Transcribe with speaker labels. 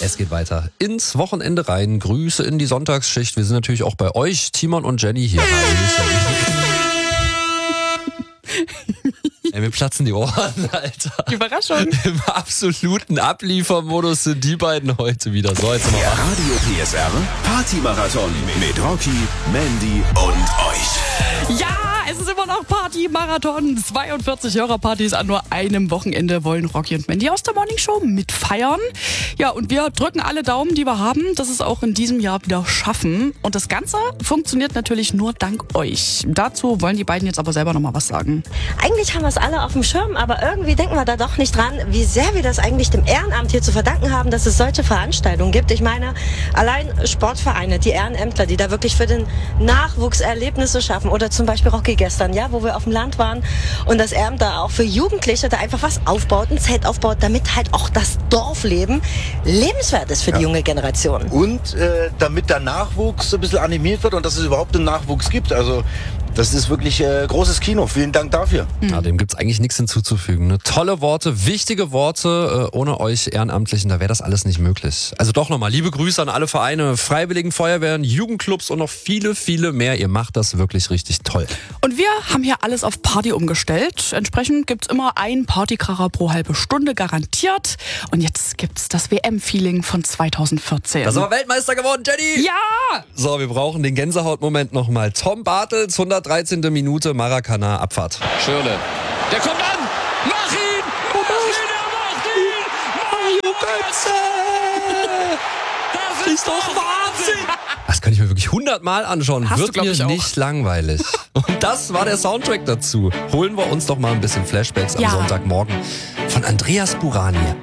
Speaker 1: Es geht weiter ins Wochenende rein. Grüße in die Sonntagsschicht. Wir sind natürlich auch bei euch, Timon und Jenny hier. Ey, mir platzen die Ohren, Alter.
Speaker 2: Überraschung.
Speaker 1: Im absoluten Abliefermodus sind die beiden heute wieder. So, jetzt mal
Speaker 3: Der Radio PSR Party-Marathon mit Rocky, Mandy und euch.
Speaker 2: Ja, es ist immer noch Party-Marathon. 42 Hörerpartys an nur einem Wochenende wollen Rocky und Mandy aus der Morning Show mitfeiern. Ja, und wir drücken alle Daumen, die wir haben, dass es auch in diesem Jahr wieder schaffen. Und das Ganze funktioniert natürlich nur dank euch. Dazu wollen die beiden jetzt aber selber nochmal was sagen.
Speaker 4: Eigentlich haben wir es alle auf dem Schirm, aber irgendwie denken wir da doch nicht dran, wie sehr wir das eigentlich dem Ehrenamt hier zu verdanken haben, dass es solche Veranstaltungen gibt. Ich meine, allein Sportvereine, die Ehrenämtler, die da wirklich für den Nachwuchs Erlebnisse schaffen. Oder zum Beispiel Rocky gestern, ja, wo wir auf dem Land waren und das Ehrenamt da auch für Jugendliche da einfach was aufbaut, ein Zelt aufbaut, damit halt auch das Dorfleben lebenswert ist für die junge Generation.
Speaker 5: Und damit der Nachwuchs ein bisschen animiert wird und dass es überhaupt einen Nachwuchs gibt. Also das ist wirklich großes Kino. Vielen Dank dafür.
Speaker 1: Ja, dem gibt's eigentlich nichts hinzuzufügen. Ne? Tolle Worte, wichtige Worte. Ohne euch Ehrenamtlichen, da wäre das alles nicht möglich. Also doch nochmal liebe Grüße an alle Vereine, Freiwilligen Feuerwehren, Jugendclubs und noch viele, viele mehr. Ihr macht das wirklich richtig toll.
Speaker 2: Und wir haben hier alles auf Party umgestellt. Entsprechend gibt's immer einen Partykracher pro halbe Stunde garantiert. Und jetzt gibt's das WM-Feeling von 2014.
Speaker 1: Da sind wir Weltmeister geworden, Jenny!
Speaker 2: Ja!
Speaker 1: So, wir brauchen den Gänsehautmoment nochmal. Tom Bartels, 113. Minute, Maracana, Abfahrt.
Speaker 6: Schirle. Der kommt an! Mach ihn! Mach ihn! Mario Götze! Das ist doch Wahnsinn!
Speaker 1: Das kann ich mir wirklich 100-mal anschauen.
Speaker 2: Hast du,
Speaker 1: Wird
Speaker 2: glaub
Speaker 1: mir
Speaker 2: ich, auch.
Speaker 1: nicht langweilig. Und das war der Soundtrack dazu. Holen wir uns doch mal ein bisschen Flashbacks am
Speaker 2: Ja.
Speaker 1: Sonntagmorgen von Andreas Burani.